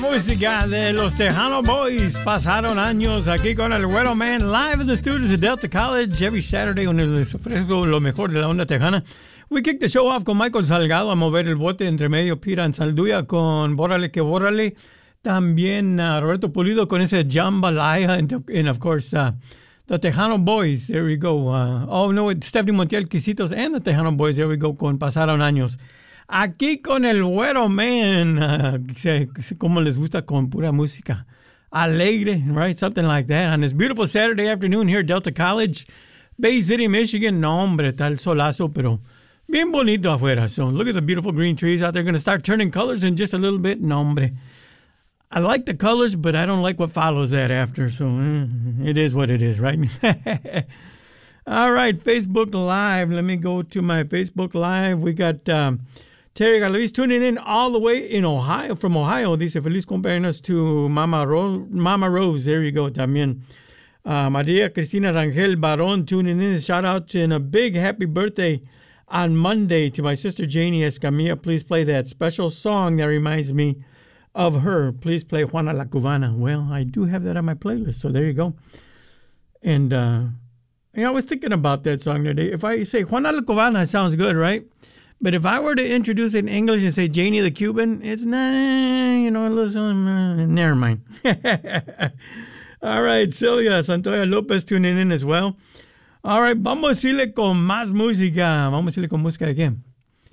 música de los Tejano Boys. Pasaron años aquí con el Güero Man, live in the studios at Delta College every Saturday, donde les ofrezco lo mejor de la onda tejana. We kick the show off con Michael Salgado a mover el bote entre medio, Pira en Salduya con Bórrale que Bórrale. También Roberto Pulido con ese Jambalaya, and of course the Tejano Boys. There we go. It's Stephanie Montiel, Quisitos, and the Tejano Boys. There we go con Pasaron Años. Aquí con el Güero Man, como les gusta con pura música alegre, right? Something like that. On this beautiful Saturday afternoon here at Delta College, Bay City, Michigan. No, hombre, está el solazo, pero bien bonito afuera. So look at the beautiful green trees out there. Going to start turning colors in just a little bit. No, hombre. I like the colors, but I don't like what follows that after. So it is what it is, right? All right, Facebook Live. Let me go to my Facebook Live. We got Terry Galaviz tuning in all the way in Ohio, from Ohio. Dice, feliz cumpleaños to Mama Rose. There you go, también. Maria Cristina Rangel Baron tuning in. Shout out and a big happy birthday on Monday to my sister Janie Escamilla. Please play that special song that reminds me of her. Please play Juana la Cubana. Well, I do have that on my playlist, so there you go. And, I was thinking about that song today. If I say Juana la Cubana, it sounds good, right? But if I were to introduce it in English and say Janie the Cuban, it's not, listen, never mind. All right, Celia Santoya Lopez tuning in as well. All right, vamos a irle con más música. Vamos a irle con música de qué?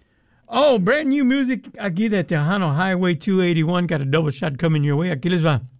Oh, brand new music aquí de Tejano Highway 281. Got a double shot coming your way. Aquí les va.